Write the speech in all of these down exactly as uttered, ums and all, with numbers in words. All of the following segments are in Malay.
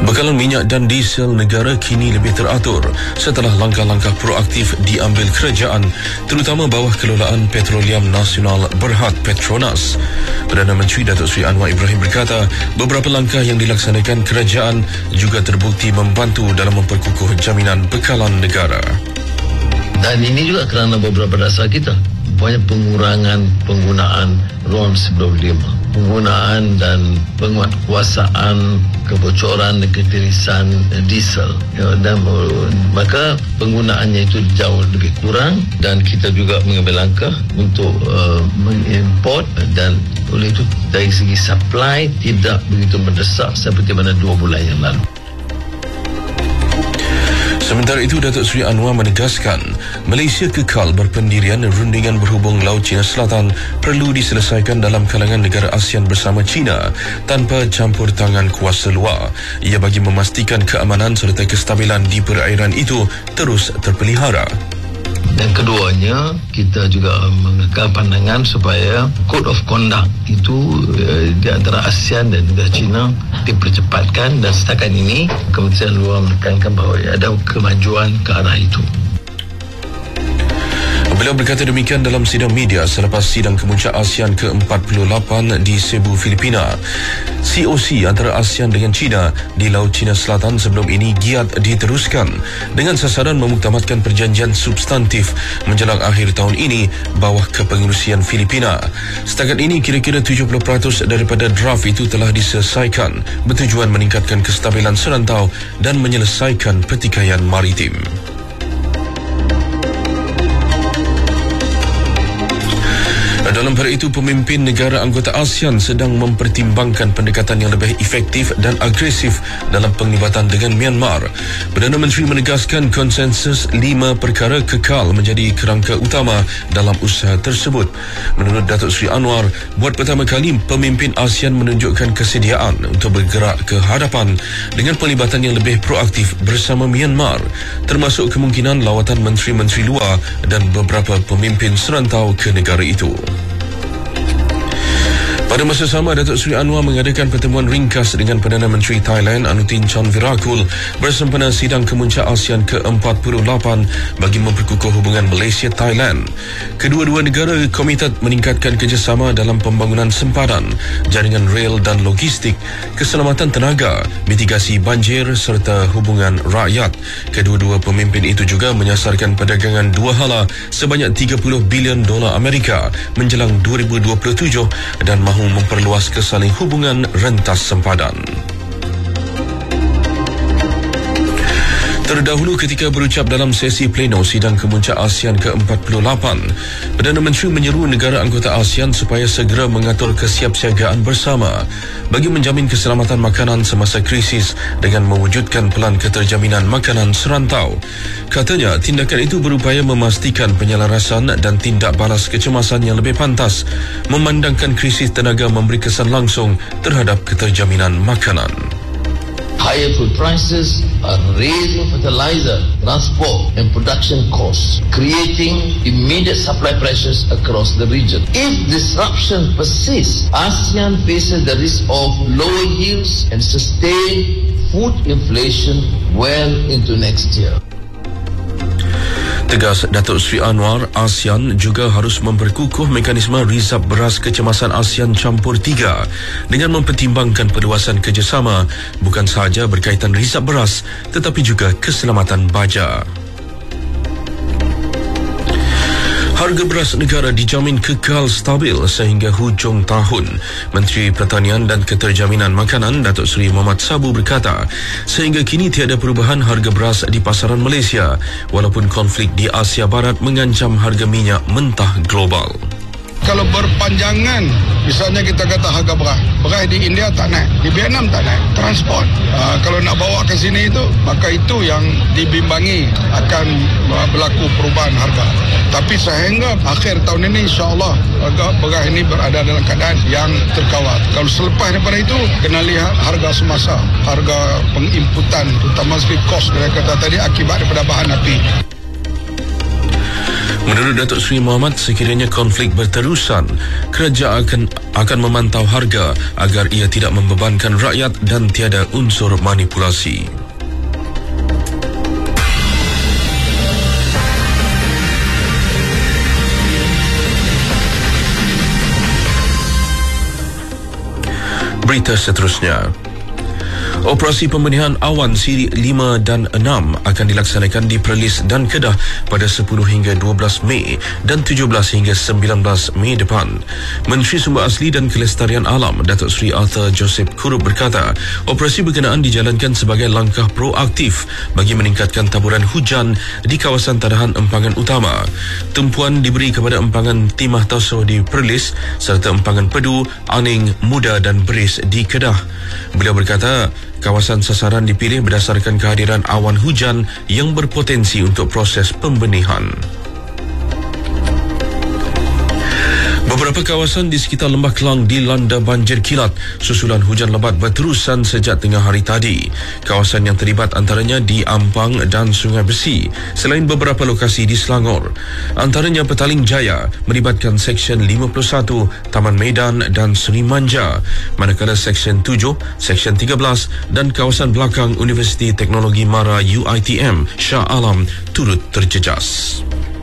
Bekalan minyak dan diesel negara kini lebih teratur setelah langkah-langkah proaktif diambil kerajaan, terutama bawah kelolaan Petroleum Nasional Berhad Petronas. Perdana Menteri Datuk Seri Anwar Ibrahim berkata, beberapa langkah yang dilaksanakan kerajaan juga terbukti membantu dalam memperkukuh jaminan bekalan negara. Dan ini juga kerana beberapa dasar kita. Banyak pengurangan penggunaan RON sembilan puluh lima, penggunaan dan penguatkuasaan kebocoran dan ketirisan diesel, ya, dan maka penggunaannya itu jauh lebih kurang, dan kita juga mengambil langkah untuk uh, mengimport, dan oleh itu dari segi supply tidak begitu mendesak seperti mana dua bulan yang lalu. Sementara itu, Datuk Seri Anwar menegaskan Malaysia kekal berpendirian rundingan berhubung Laut Cina Selatan perlu diselesaikan dalam kalangan negara ASEAN bersama China tanpa campur tangan kuasa luar. Ia bagi memastikan keamanan serta kestabilan di perairan itu terus terpelihara. Dan keduanya, kita juga mengekal pandangan supaya Code of Conduct itu uh, di antara ASEAN dan negara China dipercepatkan, dan setakat ini Kementerian Luar menekankan bahawa ada kemajuan ke arah itu. Beliau berkata demikian dalam sidang media selepas sidang kemuncak ASEAN ke empat puluh lapan di Cebu, Filipina. C O C antara ASEAN dengan China di Laut Cina Selatan sebelum ini giat diteruskan dengan sasaran memuktamadkan perjanjian substantif menjelang akhir tahun ini bawah kepengerusian Filipina. Setakat ini kira-kira tujuh puluh peratus daripada draft itu telah diselesaikan bertujuan meningkatkan kestabilan serantau dan menyelesaikan pertikaian maritim. Dalam perkara itu, pemimpin negara anggota ASEAN sedang mempertimbangkan pendekatan yang lebih efektif dan agresif dalam penglibatan dengan Myanmar. Perdana Menteri menegaskan konsensus lima perkara kekal menjadi kerangka utama dalam usaha tersebut. Menurut Datuk Seri Anwar, buat pertama kali pemimpin ASEAN menunjukkan kesediaan untuk bergerak ke hadapan dengan pelibatan yang lebih proaktif bersama Myanmar, termasuk kemungkinan lawatan menteri-menteri luar dan beberapa pemimpin serantau ke negara itu. Pada masa sama, Datuk Seri Anwar mengadakan pertemuan ringkas dengan Perdana Menteri Thailand Anutin Chanvirakul bersempena sidang kemuncak ASEAN ke empat puluh lapan bagi memperkukuh hubungan Malaysia-Thailand. Kedua-dua negara komited meningkatkan kerjasama dalam pembangunan sempadan, jaringan rel dan logistik, keselamatan tenaga, mitigasi banjir serta hubungan rakyat. Kedua-dua pemimpin itu juga menyasarkan perdagangan dua hala sebanyak tiga puluh bilion dolar Amerika menjelang dua ribu dua puluh tujuh dan mahu memperluas kesaling hubungan rentas sempadan. Terdahulu ketika berucap dalam sesi pleno sidang kemuncak ASEAN ke empat puluh lapan, Perdana Menteri menyeru negara anggota ASEAN supaya segera mengatur kesiapsiagaan bersama bagi menjamin keselamatan makanan semasa krisis dengan mewujudkan pelan keterjaminan makanan serantau. Katanya, tindakan itu berupaya memastikan penyelarasan dan tindak balas kecemasan yang lebih pantas, memandangkan krisis tenaga memberi kesan langsung terhadap keterjaminan makanan. Higher food prices are raising fertilizer, transport and production costs, creating immediate supply pressures across the region. If disruption persists, ASEAN faces the risk of lower yields and sustained food inflation well into next year. Tegas Datuk Seri Anwar, ASEAN juga harus memperkukuh mekanisme rizab beras kecemasan ASEAN campur tiga dengan mempertimbangkan perluasan kerjasama bukan sahaja berkaitan rizab beras tetapi juga keselamatan baja. Harga beras negara dijamin kekal stabil sehingga hujung tahun. Menteri Pertanian dan Keterjaminan Makanan Datuk Seri Mohamad Sabu berkata, sehingga kini tiada perubahan harga beras di pasaran Malaysia walaupun konflik di Asia Barat mengancam harga minyak mentah global. Kalau berpanjangan, misalnya kita kata harga beras, beras di India tak naik, di Vietnam tak naik, transport. Uh, kalau nak bawa ke sini itu, maka itu yang dibimbangi akan uh, berlaku perubahan harga. Tapi sehingga akhir tahun ini, insya-Allah harga beras ini berada dalam keadaan yang terkawal. Kalau selepas daripada itu, kena lihat harga semasa, harga penginputan, terutama sekali kos, saya kata tadi, akibat daripada bahan api. Menurut Datuk Seri Mohamad, sekiranya konflik berterusan, kerajaan akan, akan memantau harga agar ia tidak membebankan rakyat dan tiada unsur manipulasi. Berita seterusnya. Operasi pembenihan awan siri lima dan enam akan dilaksanakan di Perlis dan Kedah pada sepuluh hingga dua belas Mei dan tujuh belas hingga sembilan belas Mei depan. Menteri Sumber Asli dan Kelestarian Alam Datuk Seri Arthur Joseph Kurup berkata, operasi berkenaan dijalankan sebagai langkah proaktif bagi meningkatkan taburan hujan di kawasan tadahan empangan utama. Tumpuan diberi kepada empangan Timah Tausuh di Perlis serta empangan Pedu, Aning, Muda dan Beris di Kedah. Beliau berkata, kawasan sasaran dipilih berdasarkan kehadiran awan hujan yang berpotensi untuk proses pembenihan. Beberapa kawasan di sekitar Lembah Kelang dilanda banjir kilat susulan hujan lebat berterusan sejak tengah hari tadi. Kawasan yang terlibat antaranya di Ampang dan Sungai Besi, selain beberapa lokasi di Selangor. Antaranya Petaling Jaya melibatkan Seksyen lima puluh satu, Taman Medan dan Seri Manja, manakala Seksyen tujuh, Seksyen tiga belas dan kawasan belakang Universiti Teknologi Mara U I T M Shah Alam turut terjejas.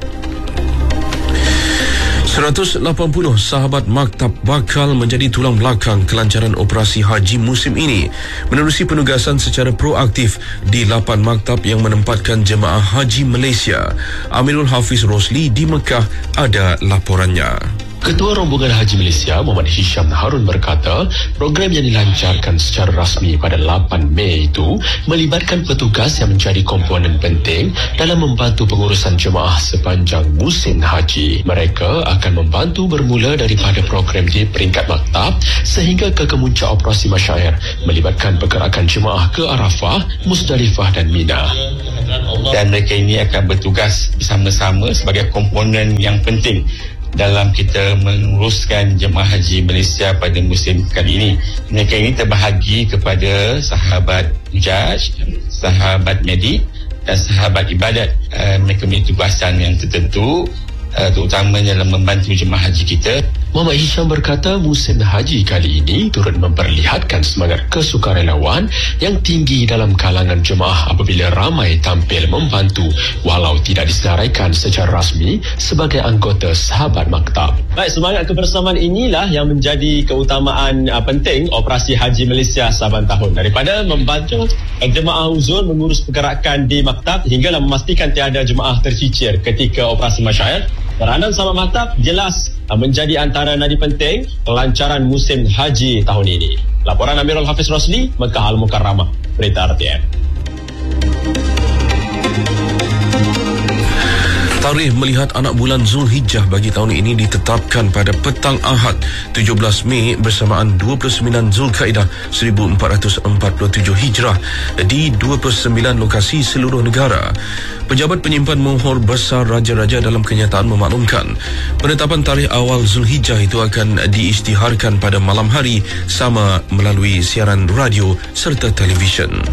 seratus lapan puluh sahabat maktab bakal menjadi tulang belakang kelancaran operasi haji musim ini menerusi penugasan secara proaktif di lapan maktab yang menempatkan jemaah haji Malaysia. Amirul Hafiz Rosli di Mekah ada laporannya. Ketua Rombongan Haji Malaysia Muhammad Hisham Harun berkata, program yang dilancarkan secara rasmi pada lapan Mei itu melibatkan petugas yang menjadi komponen penting dalam membantu pengurusan jemaah sepanjang musim haji. Mereka akan membantu bermula daripada program di peringkat maktab sehingga ke kemuncak operasi masyair melibatkan pergerakan jemaah ke Arafah, Musdalifah dan Mina. Dan mereka ini akan bertugas bersama-sama sebagai komponen yang penting dalam kita menguruskan jemaah haji Malaysia pada musim kali ini. Mereka ini terbahagi kepada sahabat hujaj, sahabat medik dan sahabat ibadat. Uh, mereka memiliki tugasan yang tertentu, uh, terutamanya dalam membantu jemaah haji kita. Muhammad Hisham berkata musim haji kali ini turut memperlihatkan semangat kesukarelawan yang tinggi dalam kalangan jemaah apabila ramai tampil membantu walau tidak disenaraikan secara rasmi sebagai anggota sahabat maktab. Baik, semangat kebersamaan inilah yang menjadi keutamaan uh, penting operasi haji Malaysia saban tahun. Daripada membantu uh, jemaah uzur mengurus pergerakan di maktab hinggalah memastikan tiada jemaah tercicir ketika operasi masyair. Peranan sahabat maktab jelas uh, menjadi antara nadi penting kelancaran musim haji tahun ini. Laporan Amirul Hafiz Rosli, Mekah Al-Mukarramah, Berita R T M. Tarikh melihat anak bulan Zulhijjah bagi tahun ini ditetapkan pada petang Ahad tujuh belas Mei bersamaan dua puluh sembilan Zulkaidah seribu empat ratus empat puluh tujuh Hijrah di dua puluh sembilan lokasi seluruh negara. Pejabat penyimpan mohor besar raja-raja dalam kenyataan memaklumkan penetapan tarikh awal Zulhijjah itu akan diisytiharkan pada malam hari sama melalui siaran radio serta televisyen.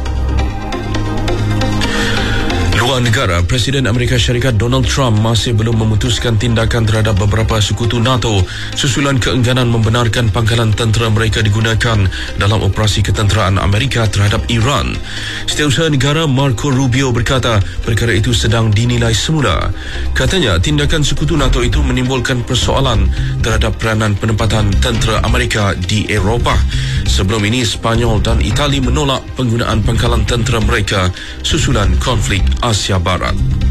Luar negara, Presiden Amerika Syarikat Donald Trump masih belum memutuskan tindakan terhadap beberapa sekutu NATO susulan keengganan membenarkan pangkalan tentera mereka digunakan dalam operasi ketenteraan Amerika terhadap Iran. Setiausaha negara Marco Rubio berkata perkara itu sedang dinilai semula. Katanya tindakan sekutu NATO itu menimbulkan persoalan terhadap peranan penempatan tentera Amerika di Eropah. Sebelum ini, Spanyol dan Itali menolak penggunaan pangkalan tentera mereka susulan konflik Asia Barat.